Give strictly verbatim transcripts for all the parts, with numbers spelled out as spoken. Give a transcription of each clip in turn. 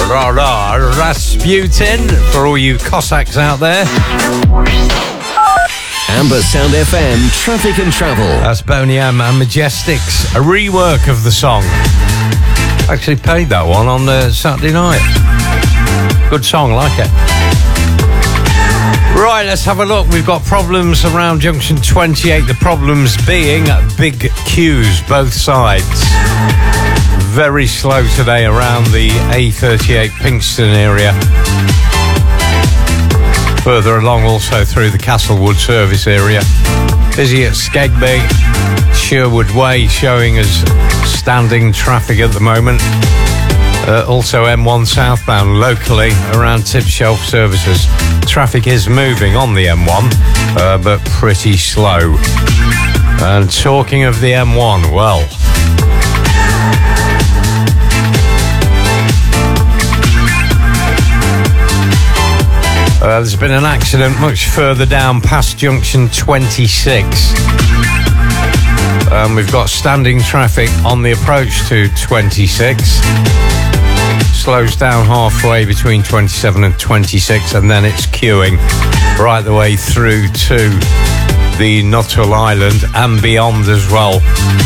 Rasputin, for all you Cossacks out there. Ambersound F M, Traffic and Travel. That's Boney M and Majestics, a rework of the song. Actually played that one on uh, Saturday night. Good song, like it. Right, let's have a look. We've got problems around junction twenty-eight. The problems being big queues, both sides. Very slow today around the A thirty-eight Pinkston area. Further along also through the Castlewood service area. Busy at Skegby, Sherwood Way showing as standing traffic at the moment. Uh, also M one southbound locally around Tipshelf services. Traffic is moving on the M one, uh, but pretty slow. And talking of the M one, well... Uh, there's been an accident much further down past junction twenty-six. Um, we've got standing traffic on the approach to twenty-six. Slows down halfway between twenty-seven and twenty-six, and then it's queuing right the way through to the Nuttall Island and beyond as well.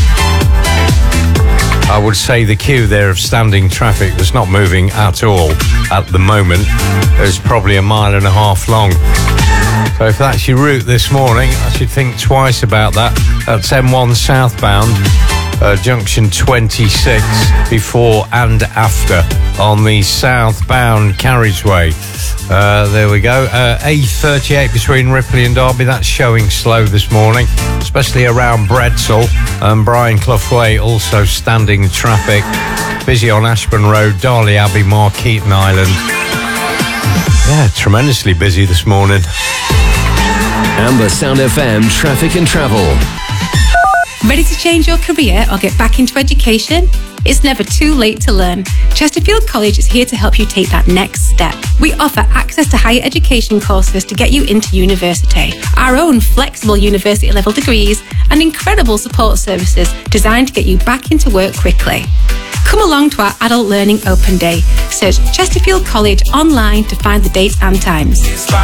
I would say the queue there of standing traffic that's not moving at all at the moment is probably a mile and a half long. So if that's your route this morning, I should think twice about that. That's M one southbound, uh, junction twenty-six, before and after on the southbound carriageway. Uh, there we go. Uh, A thirty-eight between Ripley and Derby, that's showing slow this morning, especially around Bredsall. And Brian Clough Way also standing traffic. Busy on Ashburn Road, Darley Abbey, Markeaton Island. Yeah, tremendously busy this morning. Ambersound F M, Traffic and Travel. Ready to change your career or get back into education? It's never too late to learn. Chesterfield College is here to help you take that next step. We offer access to higher education courses to get you into university, our own flexible university level degrees, and incredible support services designed to get you back into work quickly. Come along to our Adult Learning Open Day. Search Chesterfield College online to find the dates and times.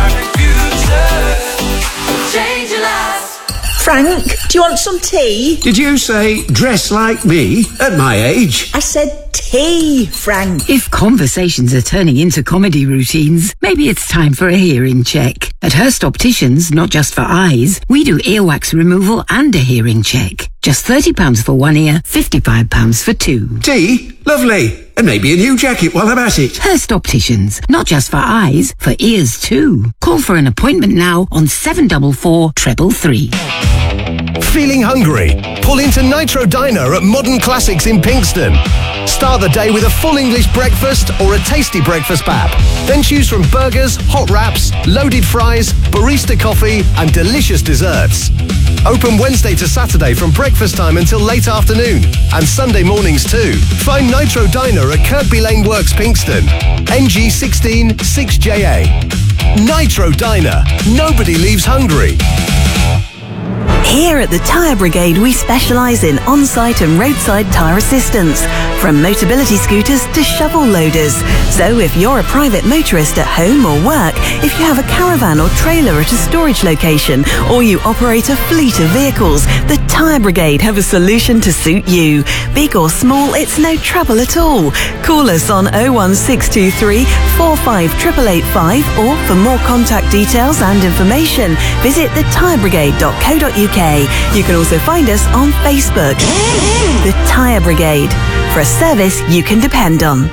Frank, do you want some tea? Did you say dress like me at my age? I said tea, Frank. If conversations are turning into comedy routines, maybe it's time for a hearing check. At Hurst Opticians, not just for eyes, we do earwax removal and a hearing check. Just thirty pounds for one ear, fifty-five pounds for two. Tea? Lovely. And maybe a new jacket while I'm at it. Hurst Opticians, not just for eyes, for ears too. Call for an appointment now on seven four four, three three three. Feeling hungry? Pull into Nitro Diner at Modern Classics in Pinkston. Start the day with a full English breakfast or a tasty breakfast pap. Then choose from burgers, hot wraps, loaded fries, barista coffee and delicious desserts. Open Wednesday to Saturday from breakfast time until late afternoon, and Sunday mornings too. Find Nitro Diner at Kirkby Lane Works, Pinkston. N G sixteen six J A. Nitro Diner. Nobody leaves hungry. Here at the Tyre Brigade, we specialise in on-site and roadside tyre assistance, from Motability scooters to shovel loaders. So if you're a private motorist at home or work, if you have a caravan or trailer at a storage location, or you operate a fleet of vehicles, the Tyre Brigade have a solution to suit you. Big or small, it's no trouble at all. Call us on oh one six two three, four five eight eight eight five, or for more contact details and information, visit the tyre brigade dot co dot uk. You can also find us on Facebook. The Tyre Brigade, for a service you can depend on.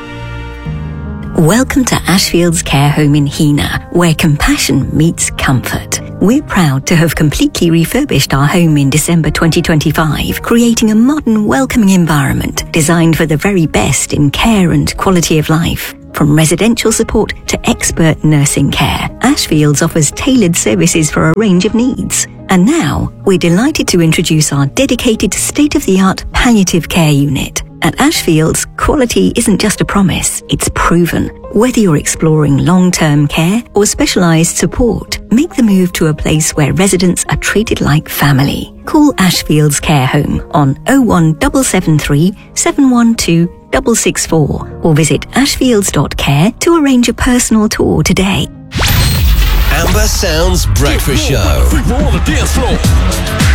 Welcome to Ashfield's Care Home in Heanor, where compassion meets comfort. We're proud to have completely refurbished our home in December twenty twenty-five, creating a modern, welcoming environment designed for the very best in care and quality of life. From residential support to expert nursing care, Ashfields offers tailored services for a range of needs. And now, we're delighted to introduce our dedicated state-of-the-art palliative care unit. At Ashfields, quality isn't just a promise, it's proven. Whether you're exploring long-term care or specialised support, make the move to a place where residents are treated like family. Call Ashfields Care Home on oh one seven seven three, seven one two, six six four or visit ashfields dot care to arrange a personal tour today. Amber Sounds Breakfast Show. People on the dance floor.